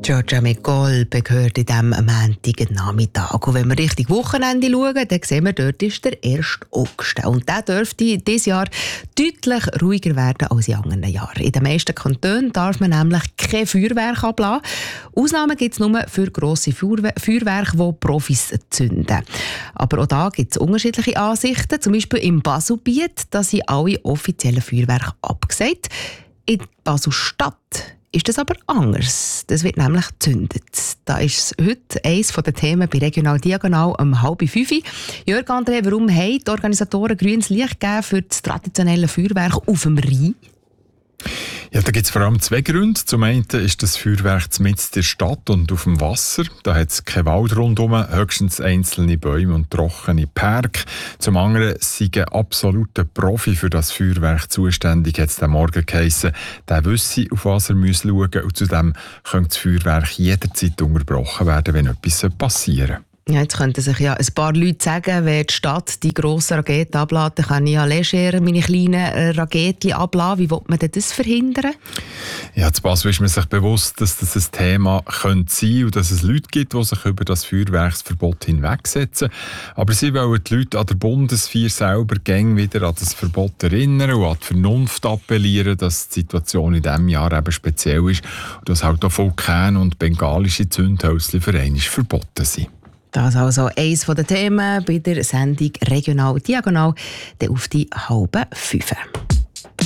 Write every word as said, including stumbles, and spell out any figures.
Giorgia McCall gehört in diesem Montagnachmittag. Und wenn wir Richtung Wochenende schauen, dann sehen wir, dort ist der erste August. Und der dürfte dieses Jahr deutlich ruhiger werden als in anderen Jahren. In den meisten Kantonen darf man nämlich kein Feuerwerk ablassen. Ausnahmen gibt es nur für grosse Feuerwerke, die Profis zünden. Aber auch da gibt es unterschiedliche Ansichten. Zum Beispiel im Baselbiet, da sind alle offiziellen Feuerwerke abgesagt. In Basel-Stadt ist das aber anders. Das wird nämlich gezündet. Da ist heute eines der Themen bei Regional Diagonal um halb fünf. Jörg André, warum haben die Organisatoren grünes Licht gegeben für das traditionelle Feuerwerk auf dem Rhein? Ja, da gibt es vor allem zwei Gründe. Zum einen ist das Feuerwerk mitten in der Stadt und auf dem Wasser. Da hat es keinen Wald rundherum, höchstens einzelne Bäume und trockene Park. Zum anderen sind ein absoluter Profi für das Feuerwerk zuständig, hat es am Morgen geheissen. Der wisse, auf was er schauen muss. Und zudem könnte das Feuerwerk jederzeit unterbrochen werden, wenn etwas passieren sollte. Ja, jetzt könnten sich ja ein paar Leute sagen, wenn die Stadt die grossen Raketen ablässt, dann kann ich ja leger meine kleinen Raketen ablassen. Wie will man denn das verhindern? Ja, zu Basel ist man sich bewusst, dass das ein Thema könnte sein und dass es Leute gibt, die sich über das Feuerwerksverbot hinwegsetzen. Aber sie wollen die Leute an der Bundeswehr selber gäng wieder an das Verbot erinnern und an die Vernunft appellieren, dass die Situation in diesem Jahr eben speziell ist und dass halt auch Vulkan und bengalische Zündhölzchen für einmal verboten sind. Das ist also eines der Themen bei der Sendung Regional Diagonal, der auf die halbe Fünfe.